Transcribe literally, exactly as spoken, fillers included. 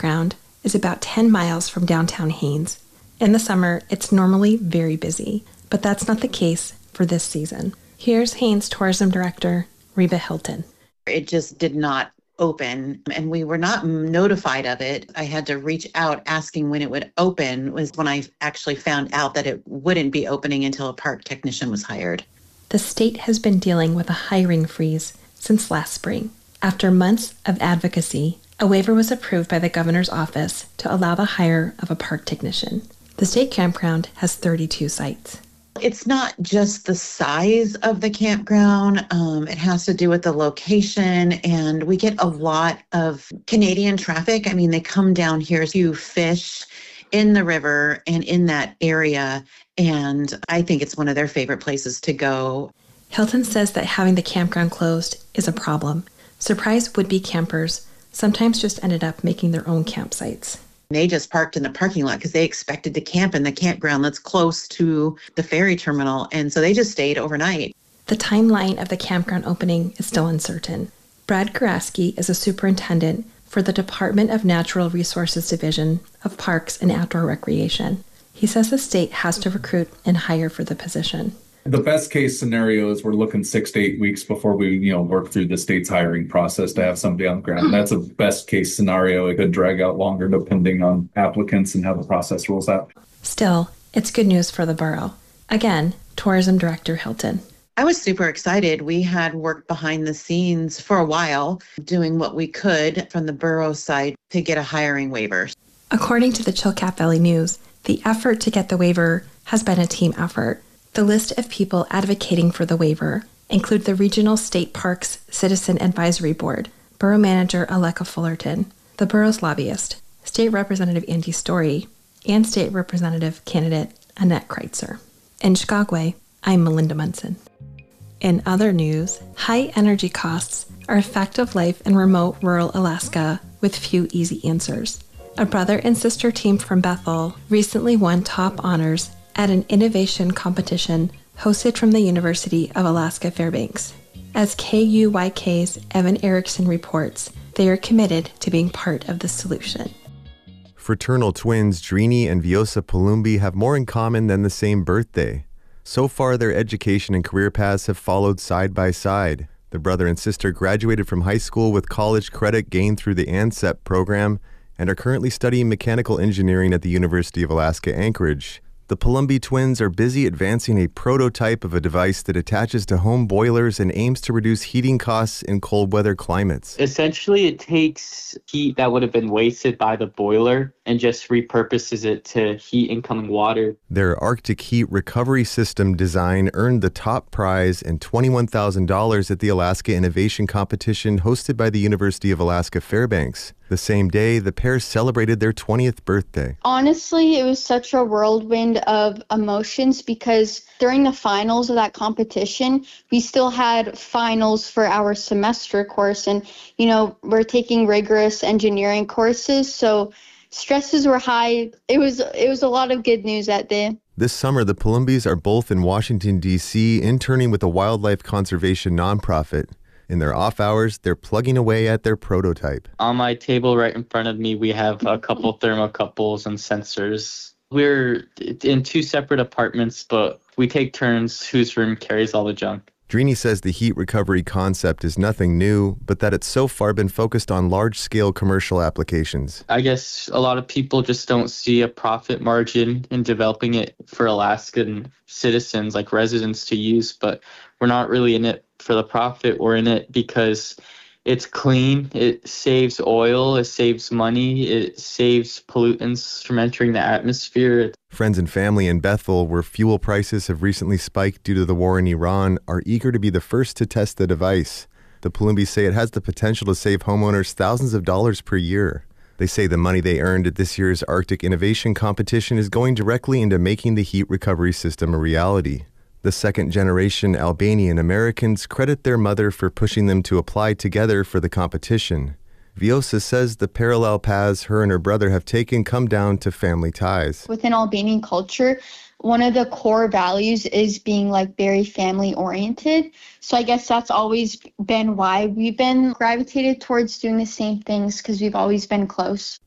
Campground is about ten miles from downtown Haines. In the summer, it's normally very busy, but that's not the case for this season. Here's Haines Tourism Director, Reba Hilton. It just did not open, and we were not notified of it. I had to reach out asking when it would open, was when I actually found out that it wouldn't be opening until a park technician was hired. The state has been dealing with a hiring freeze since last spring. After months of advocacy, a waiver was approved by the governor's office to allow the hire of a park technician. The state campground has thirty-two sites. It's not just the size of the campground. Um, it has to do with the location, and we get a lot of Canadian traffic. I mean, they come down here to fish in the river and in that area, and I think it's one of their favorite places to go. Hilton says that having the campground closed is a problem. Surprised would-be campers sometimes just ended up making their own campsites. They just parked in the parking lot because they expected to camp in the campground that's close to the ferry terminal, and so they just stayed overnight. The timeline of the campground opening is still uncertain. Brad Karaski is a superintendent for the Department of Natural Resources Division of Parks and Outdoor Recreation. He says the state has to recruit and hire for the position. The best case scenario is we're looking six to eight weeks before we, you know, work through the state's hiring process to have somebody on the ground. That's a best case scenario. It could drag out longer depending on applicants and how the process rolls out. Still, it's good news for the borough. Again, Tourism Director Hilton. I was super excited. We had worked behind the scenes for a while, doing what we could from the borough side to get a hiring waiver. According to the Chilkat Valley News, the effort to get the waiver has been a team effort. The list of people advocating for the waiver include the Regional State Parks Citizen Advisory Board, Borough Manager Aleka Fullerton, the borough's lobbyist, State Representative Andy Story, and State Representative candidate Annette Kreitzer. In Chicago, I'm Melinda Munson. In other news, high energy costs are a fact of life in remote rural Alaska with few easy answers. A brother and sister team from Bethel recently won top honors at an innovation competition hosted from the University of Alaska Fairbanks. As K U Y K's Evan Erickson reports, they are committed to being part of the solution. Fraternal twins Drini and Vyosa Palumbi have more in common than the same birthday. So far, their education and career paths have followed side by side. The brother and sister graduated from high school with college credit gained through the ANCEP program and are currently studying mechanical engineering at the University of Alaska Anchorage. The Palumbi twins are busy advancing a prototype of a device that attaches to home boilers and aims to reduce heating costs in cold weather climates. Essentially, it takes heat that would have been wasted by the boiler and just repurposes it to heat incoming water. Their Arctic heat recovery system design earned the top prize and twenty-one thousand dollars at the Alaska Innovation Competition hosted by the University of Alaska Fairbanks. The same day, the pair celebrated their twentieth birthday. Honestly, it was such a whirlwind of emotions because during the finals of that competition, we still had finals for our semester course. And, you know, we're taking rigorous engineering courses, so stresses were high. It was it was a lot of good news that day. This summer, the Palumbis are both in Washington, D C, interning with a wildlife conservation nonprofit. In their off hours, they're plugging away at their prototype. On my table right in front of me, we have a couple thermocouples and sensors. We're in two separate apartments, but we take turns whose room carries all the junk. Drini says the heat recovery concept is nothing new, but that it's so far been focused on large-scale commercial applications. I guess a lot of people just don't see a profit margin in developing it for Alaskan citizens, like residents, to use, but we're not really in it for the profit. We're in it because it's clean, it saves oil, it saves money, it saves pollutants from entering the atmosphere. Friends and family in Bethel, where fuel prices have recently spiked due to the war in Iran, are eager to be the first to test the device. The Palumbis say it has the potential to save homeowners thousands of dollars per year. They say the money they earned at this year's Arctic Innovation Competition is going directly into making the heat recovery system a reality. The second-generation Albanian Americans credit their mother for pushing them to apply together for the competition. Vyosa says the parallel paths her and her brother have taken come down to family ties. Within Albanian culture, one of the core values is being like very family oriented. So I guess that's always been why we've been gravitated towards doing the same things, because we've always been close.